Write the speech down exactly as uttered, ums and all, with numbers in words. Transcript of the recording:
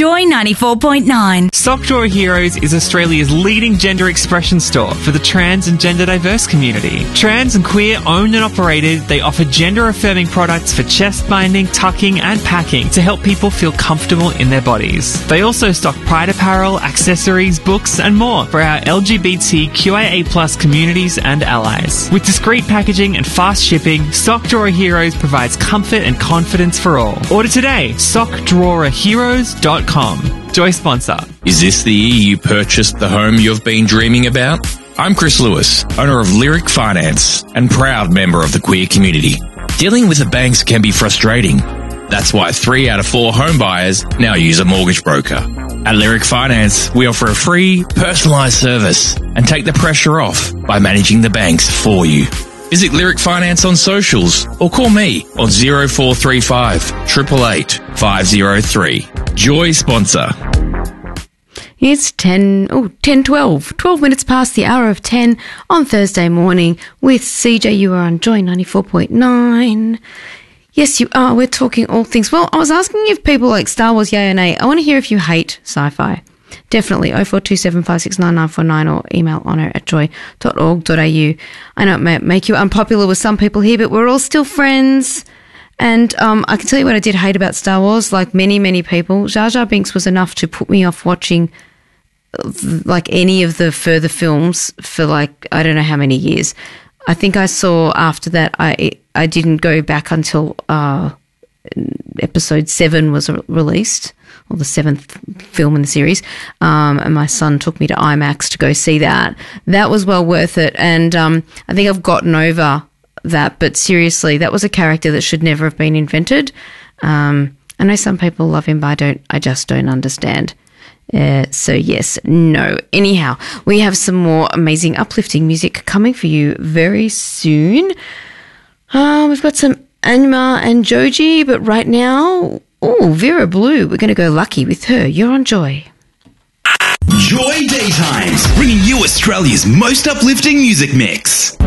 Joy ninety-four point nine. Sock Drawer Heroes is Australia's leading gender expression store for the trans and gender diverse community. Trans and queer owned and operated, they offer gender affirming products for chest binding, tucking and packing to help people feel comfortable in their bodies. They also stock pride apparel, accessories, books and more for our L G B T Q I A plus communities and allies. With discreet packaging and fast shipping, Sock Drawer Heroes provides comfort and confidence for all. Order today, sock drawer heroes dot com. Joy sponsor. Is this the year you purchased the home you've been dreaming about? I'm Chris Lewis, owner of Lyric Finance and proud member of the queer community. Dealing with the banks can be frustrating. That's why three out of four home buyers now use a mortgage broker. At Lyric Finance, we offer a free, personalised service and take the pressure off by managing the banks for you. Visit Lyric Finance on socials or call me on zero four three five, eight eight eight, five zero three. Joy sponsor. It's ten, oh, ten twelve, twelve minutes past the hour of ten on Thursday morning with C J. You are on Joy ninety-four point nine. Yes, you are. We're talking all things. Well, I was asking if people like Star Wars, yay or nay. I want to hear if you hate sci-fi. Definitely oh four two seven five six nine nine four nine or email honour at joy dot org dot a u. I know it may make you unpopular with some people here, but we're all still friends. And um, I can tell you what I did hate about Star Wars, like many, many people. Jar Jar Binks was enough to put me off watching like any of the further films for like, I don't know how many years. I think I saw after that, I I didn't go back until uh, episode seven was released, or the seventh film in the series, um, and my son took me to IMAX to go see that. That was well worth it, and um, I think I've gotten over that, but seriously, that was a character that should never have been invented. Um, I know some people love him, but I don't, I just don't understand. Uh, so yes, no. Anyhow, we have some more amazing uplifting music coming for you very soon. Uh, we've got some Anima and Joji, but right now, oh, Vera Blue. We're going to go Lucky with her. You're on Joy. Joy Daytimes, bringing you Australia's most uplifting music mix.